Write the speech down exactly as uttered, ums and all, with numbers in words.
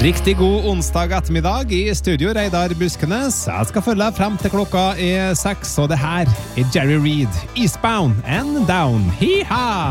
Riktig god onsdag ettermiddag i studio Reidar Buskenes. Jeg skal følge deg frem til klokka er seks, og det her er Jerry Reed, Eastbound and Down. Hi-ha!